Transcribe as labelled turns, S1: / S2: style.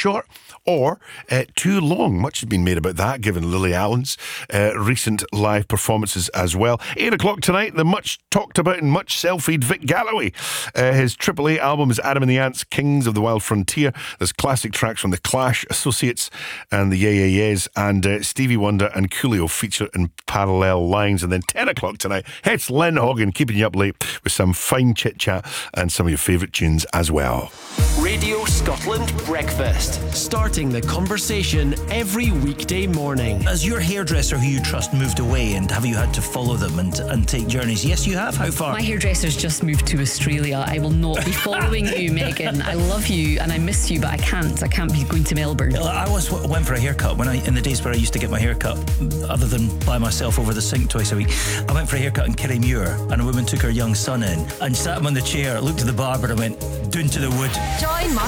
S1: short or too long. Much has been made about that, given Lily Allen's recent live performances as well. 8 o'clock tonight, the much talked about and much selfied Vic Galloway. His AAA album is Adam and the Ants, Kings of the Wild Frontier. There's classic tracks from The Clash, Associates and the Yeah Yeah Yeahs, and Stevie Wonder and Coolio feature in parallel lines. And then 10 o'clock tonight, it's Len Hogan keeping you up late with some fine chit-chat and some of your favourite tunes as well.
S2: Radio Scotland Breakfast, starting the conversation every weekday morning.
S3: Has your hairdresser who you trust moved away, and have you had to follow them and take journeys? Yes, you have. How far?
S4: My hairdresser's just moved to Australia. I will not be following you, Megan. I love you and I miss you, but I can't be going to Melbourne.
S3: I once went for a haircut in the days where I used to get my haircut, other than by myself over the sink twice a week. I went for a haircut in Kirriemuir, and a woman took her young son in and sat him on the chair, looked at the barber and went, "Doon to the wood."
S5: Join